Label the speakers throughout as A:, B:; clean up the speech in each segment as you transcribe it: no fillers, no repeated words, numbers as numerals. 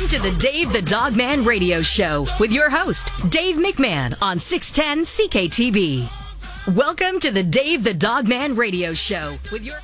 A: Welcome to the Dave the Dogman Radio Show with your host, Dave McMahon on 610 CKTB. Welcome to the Dave the Dogman Radio Show with your...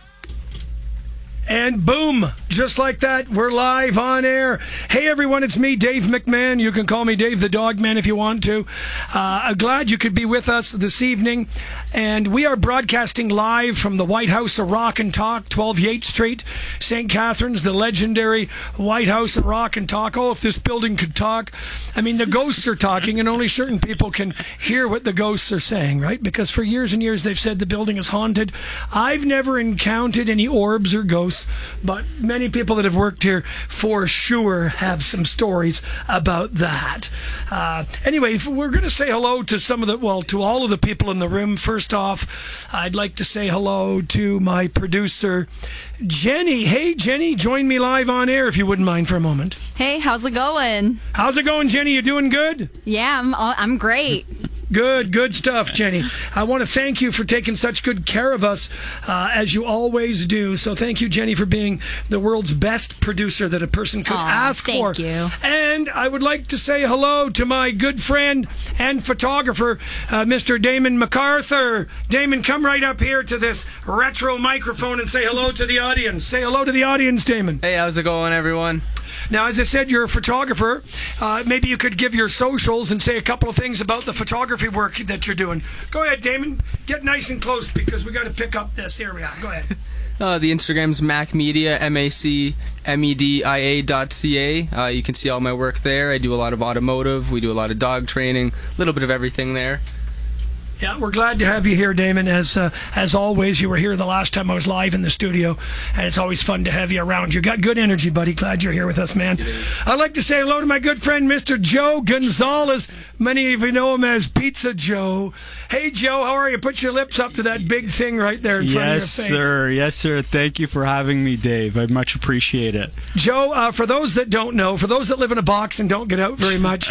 B: And boom, just like that, we're live on air. Hey everyone, it's me, Dave McMahon. You can call me Dave the Dogman if you want to. I'm glad you could be with us this evening. And we are broadcasting live from the White House of Rock and Talk, 12 Yates Street, St. Catharines, the legendary White House of Rock and Talk. Oh, if this building could talk. I mean, the ghosts are talking, and only certain people can hear what the ghosts are saying, right? Because for years and years they've said the building is haunted. I've never encountered any orbs or ghosts, but many people that have worked here for sure have some stories about that. Anyway, we're going to say hello to to all of the people in the room. First off, I'd like to say hello to my producer, Jenny. Hey, Jenny, join me live on air if you wouldn't mind for a moment.
C: Hey, how's it going?
B: How's it going, Jenny? You doing good?
C: Yeah, I'm great.
B: Good stuff, Jenny. I want to thank you for taking such good care of us, as you always do. So thank you, Jenny, for being the world's best producer that a person could ask for.
C: Thank you.
B: And I would like to say hello to my good friend and photographer, Mr. Damon MacArthur. Damon, come right up here to this retro microphone and say hello to the audience. Say hello to the audience, Damon.
D: Hey, how's it going, everyone?
B: Now, as I said, you're a photographer. Maybe you could give your socials and say a couple of things about the photography work that you're doing. Go ahead, Damon. Get nice and close because we got to pick up this. Here we are. Go ahead.
D: The Instagram's MacMedia, MacMedia.ca. You can see all my work there. I do a lot of automotive. We do a lot of dog training. A little bit of everything there.
B: Yeah, we're glad to have you here, Damon. As always, you were here the last time I was live in the studio, and it's always fun to have you around. You got good energy, buddy. Glad you're here with us, man. I'd like to say hello to my good friend, Mr. Joe Gonzalez. Many of you know him as Pizza Joe. Hey, Joe, how are you? Put your lips up to that big thing right there in front of your face.
E: Yes, sir. Thank you for having me, Dave. I much appreciate it.
B: Joe, for those that don't know, for those that live in a box and don't get out very much,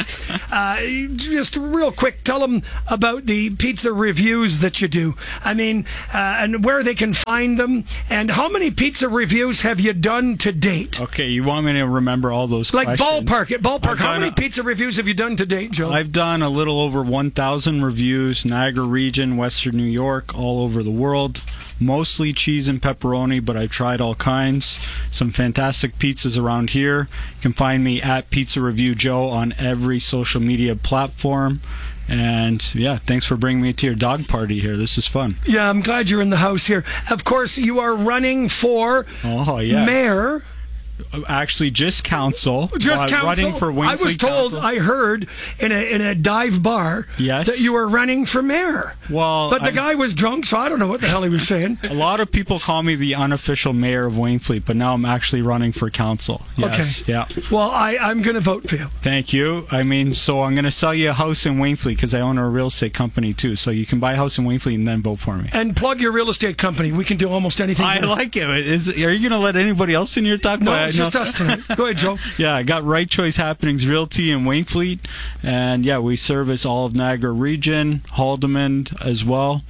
B: just real quick, tell them about the pizza reviews that you do. I mean, and where they can find them, and how many pizza reviews have you done to date?
E: Okay, you want me to remember all those questions?
B: Ballpark. How many pizza reviews have you done to date, Joe?
E: I've done a little over 1,000 reviews, Niagara region, Western New York, all over the world. Mostly cheese and pepperoni, but I've tried all kinds. Some fantastic pizzas around here. You can find me at Pizza Review Joe on every social media platform. And yeah, thanks for bringing me to your dog party here. This is fun.
B: Yeah, I'm glad you're in the house here. Of course, you are running for mayor.
E: Actually, just council.
B: Running
E: for Wayne
B: I was told,
E: Council.
B: I heard in a dive bar that you were running for mayor.
E: Well,
B: but the guy was drunk, so I don't know what the hell he was saying.
E: A lot of people call me the unofficial mayor of Wainfleet, but now I'm actually running for council. Yes.
B: Okay.
E: Yeah.
B: Well, I'm going to vote for you.
E: Thank you. I mean, so I'm going to sell you a house in Wainfleet because I own a real estate company too. So you can buy a house in Wainfleet and then vote for me.
B: And plug your real estate company. We can do almost anything.
E: I like it. Are you going to let anybody else in your talk?
B: No, it's just us tonight. Go ahead, Joe.
E: Yeah, I got Right Choice Happenings Realty in Wainfleet, and yeah, we service all of Niagara region, Haldimand as well,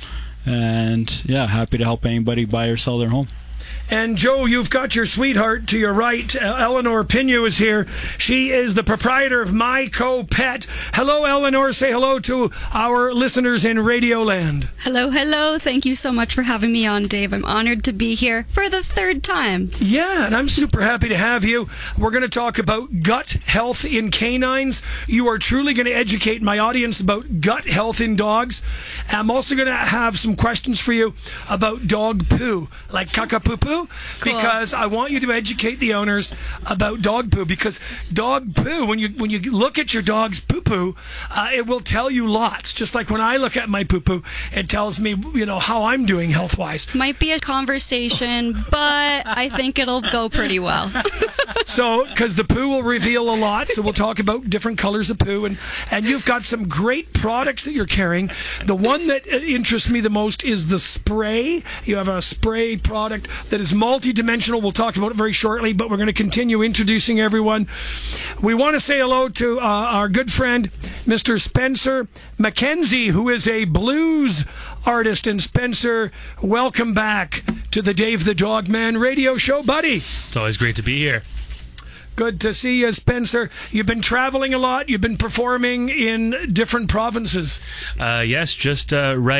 E: and yeah, happy to help anybody buy or sell their home.
B: And Joe, you've got your sweetheart to your right. Eleanor Pinu is here. She is the proprietor of Myco Pet. Hello, Eleanor. Say hello to our listeners in Radioland.
F: Hello. Thank you so much for having me on, Dave. I'm honored to be here for the third time.
B: Yeah, and I'm super happy to have you. We're going to talk about gut health in canines. You are truly going to educate my audience about gut health in dogs. I'm also going to have some questions for you about dog poo, like caca-poo-poo. Cool. Because I want you to educate the owners about dog poo, because dog poo, when you look at your dog's poo-poo, it will tell you lots. Just like when I look at my poo-poo, it tells me, how I'm doing health-wise.
F: Might be a conversation, but I think it'll go pretty well.
B: So, because the poo will reveal a lot, so we'll talk about different colors of poo, and you've got some great products that you're carrying. The one that interests me the most is the spray. You have a spray product that is multi-dimensional. We'll talk about it very shortly, but we're going to continue introducing everyone. We want to say hello to our good friend, Mr. Spencer McKenzie, who is a blues artist. And Spencer, welcome back to the Dave the Dogman radio show, buddy.
G: It's always great to be here.
B: Good to see you, Spencer. You've been traveling a lot. You've been performing in different provinces.
G: Yes, just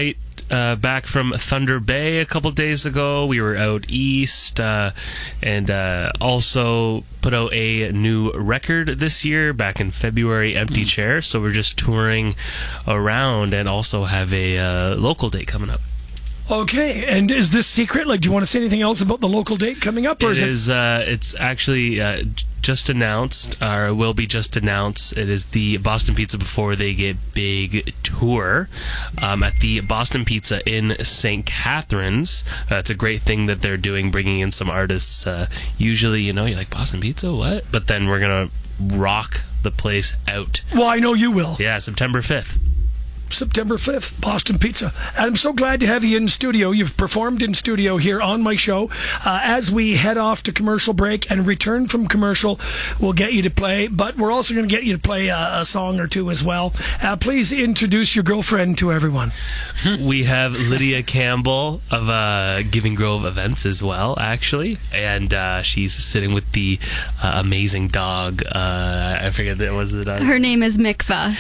G: back from Thunder Bay a couple days ago. We were out east and also put out a new record this year back in February, Empty Chair. So we're just touring around and also have a local date coming up.
B: Okay, and is this secret? Like, do you want to say anything else about the local date coming up? Or
G: It's actually just announced, or will be just announced. It is the Boston Pizza Before They Get Big tour at the Boston Pizza in St. Catharines. It's a great thing that they're doing, bringing in some artists. Usually, you're like, Boston Pizza, what? But then we're going to rock the place out.
B: Well, I know you will.
G: Yeah, September 5th.
B: September 5th, Boston Pizza. And I'm so glad to have you in studio. You've performed in studio here on my show. As we head off to commercial break and return from commercial, we'll get you to play, but we're also going to get you to play a song or two as well. Please introduce your girlfriend to everyone.
G: We have Lydia Campbell of Giving Grove Events as well, actually, and she's sitting with the amazing dog. I forget what was the dog.
F: Her name is Mikva.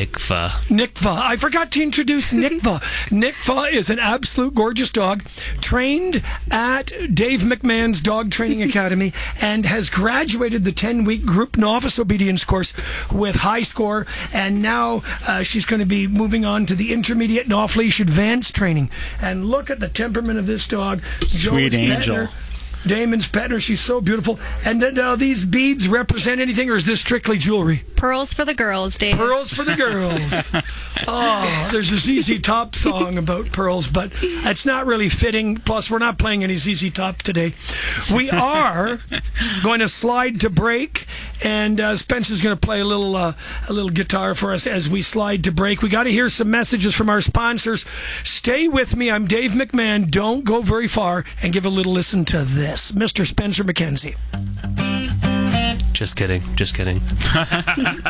B: Nikva. I forgot to introduce Nikva. Nikva is an absolute gorgeous dog, trained at Dave McMahon's Dog Training Academy, and has graduated the 10-week group novice obedience course with high score, and now she's going to be moving on to the intermediate and off-leash advanced training. And look at the temperament of this dog.
E: Sweet angel.
B: Damon's petting her. She's so beautiful. And then, these beads represent anything, or is this strictly jewelry?
F: Pearls for the girls, Dave.
B: Pearls for the girls. Oh, there's a ZZ Top song about pearls, but it's not really fitting. Plus, we're not playing any ZZ Top today. We are going to slide to break, and Spencer's going to play a little guitar for us as we slide to break. We got to hear some messages from our sponsors. Stay with me. I'm Dave McMahon. Don't go very far, and give a little listen to this. Mr. Spencer McKenzie.
G: Just kidding.